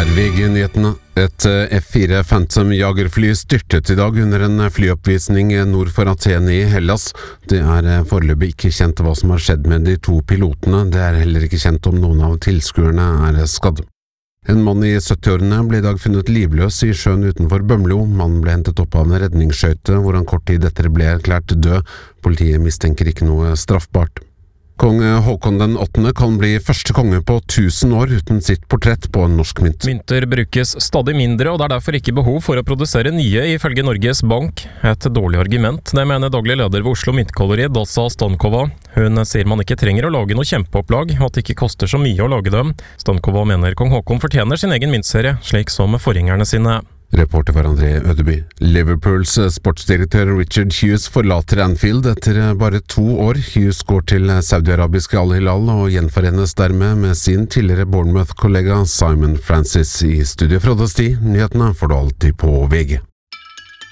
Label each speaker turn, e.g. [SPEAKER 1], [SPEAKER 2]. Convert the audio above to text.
[SPEAKER 1] Dette VG-nyhetene. Et F4 Phantom-jagerfly styrtet I dag under en flyoppvisning nord for Aten I Hellas. Det foreløpig ikke kjent hva som har skjedd med de to pilotene. Det heller ikke kjent om noen av tilskuerne skadd. En mann I 70-årene ble I dag funnet livløs I sjøen utenfor Bømlo. Mannen ble hentet opp av en redningsskøyte, hvor han kort tid etter ble erklært død. Politiet mistenker ikke noe straffbart. Kong Håkon den 8. kan bli første konge på 1000 år uten sitt portrett på en norsk mynt.
[SPEAKER 2] Mynter brukes stadig mindre, og det derfor ikke behov for å produsere nye, ifølge Norges Bank. Et dårlig argument, det mener daglig leder ved Oslo Myntkolleri, Dasa Stankova. Hun sier man ikke trenger å lage noe kjempeopplag, og at det ikke koster så mye å lage dem. Stankova mener kong Håkon fortjener sin egen myntserie, slik som forgjengerne sine.
[SPEAKER 1] Reporter var André Ødeby. Liverpools sportsdirektør Richard Hughes forlater Anfield etter bare 2 år. Hughes går til Saudi-Arabiske Al-Hilal og gjenforenes dermed med sin tidligere Bournemouth-kollega Simon Francis. I studio Frode Sti. Nyhetene får du alltid på VG.